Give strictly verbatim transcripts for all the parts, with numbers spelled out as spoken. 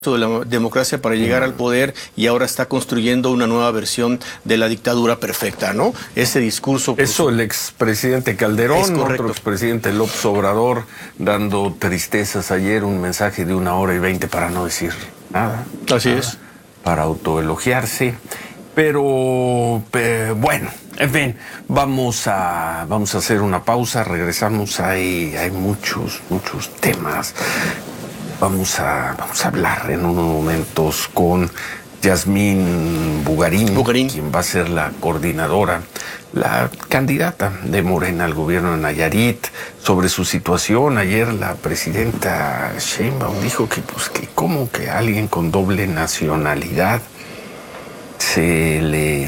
de la democracia para llegar al poder y ahora está construyendo una nueva versión de la dictadura perfecta, ¿no? Ese discurso... Pues, eso el expresidente Calderón, otro expresidente López Obrador, dando tristezas ayer, un mensaje de una hora y veinte para no decir nada. Así nada, es. Para autoelogiarse. Pero, pero, bueno, en fin, vamos a, vamos a hacer una pausa, regresamos, hay, hay muchos, muchos temas. Vamos a, vamos a hablar en unos momentos con Yasmín Bugarín, Bugarín, quien va a ser la coordinadora, la candidata de Morena al gobierno de Nayarit, sobre su situación. Ayer la presidenta Sheinbaum dijo que, pues, que cómo que alguien con doble nacionalidad se le,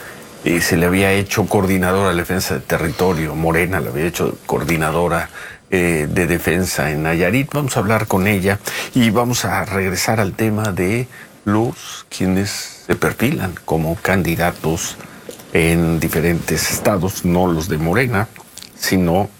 eh, se le había hecho coordinadora de defensa de territorio. Morena le había hecho coordinadora Eh, de defensa en Nayarit. Vamos a hablar con ella y vamos a regresar al tema de los quienes se perfilan como candidatos en diferentes estados, no los de Morena, sino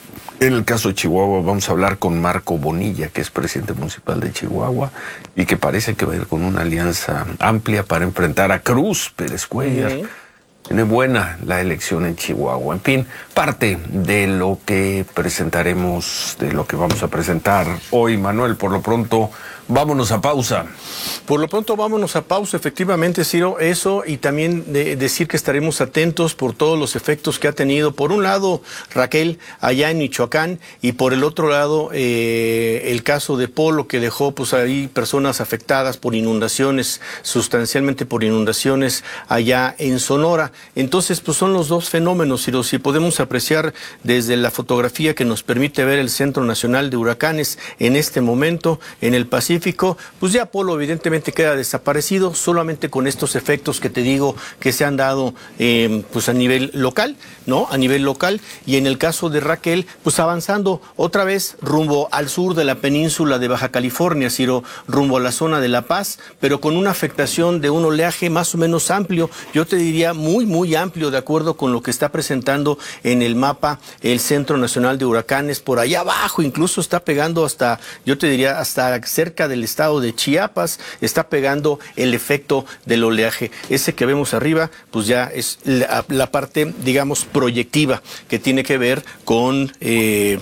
en el caso de Chihuahua. Vamos a hablar con Marco Bonilla, que es presidente municipal de Chihuahua y que parece que va a ir con una alianza amplia para enfrentar a Cruz Pérez Cuellar. Uh-huh. Tiene buena la elección en Chihuahua. En fin, parte de lo que presentaremos, de lo que vamos a presentar hoy, Manuel. Por lo pronto, vámonos a pausa. Por lo pronto, vámonos a pausa, efectivamente, Ciro, eso, y también de decir que estaremos atentos por todos los efectos que ha tenido, por un lado, Raquel, allá en Michoacán, y por el otro lado, eh, el caso de Polo, que dejó, pues, ahí personas afectadas por inundaciones, sustancialmente por inundaciones allá en Sonora. Entonces, pues son los dos fenómenos, Ciro. Si podemos apreciar desde la fotografía que nos permite ver el Centro Nacional de Huracanes en este momento, en el Pacífico, pues ya Polo evidentemente queda desaparecido, solamente con estos efectos que te digo que se han dado eh, pues a nivel local, ¿no? A nivel local. Y en el caso de Raquel, pues avanzando otra vez rumbo al sur de la península de Baja California, Ciro, rumbo a la zona de La Paz, pero con una afectación de un oleaje más o menos amplio, yo te diría muy, muy amplio, de acuerdo con lo que está presentando en el mapa el Centro Nacional de Huracanes. Por allá abajo incluso está pegando hasta, yo te diría, hasta cerca del estado de Chiapas, está pegando el efecto del oleaje. Ese que vemos arriba, pues ya es la, la parte, digamos, proyectiva, que tiene que ver con... Eh,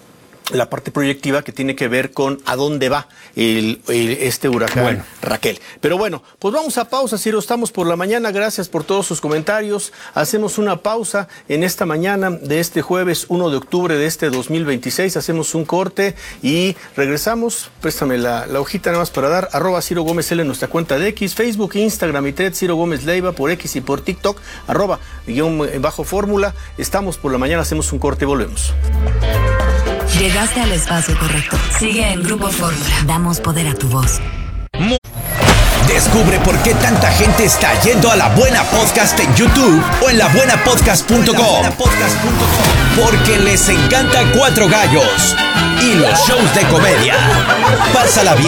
la parte proyectiva que tiene que ver con a dónde va el, el, este huracán, bueno, Raquel. Pero bueno, pues vamos a pausa, Ciro, estamos por la mañana, gracias por todos sus comentarios. Hacemos una pausa en esta mañana de este jueves uno de octubre de este dos mil veintiséis, hacemos un corte y regresamos. Préstame la, la hojita nada más para dar, arroba Ciro Gómez L en nuestra cuenta de X, Facebook, Instagram y Thread, Ciro Gómez Leiva por X y por TikTok, arroba guión bajo fórmula. Estamos por la mañana, hacemos un corte y volvemos. Llegaste al espacio correcto. Sigue en Grupo Fórmula. Damos poder a tu voz. Descubre por qué tanta gente está yendo a La Buena Podcast en YouTube o en la buena podcast punto com. Porque les encanta Cuatro Gallos y los shows de comedia. Pásala bien.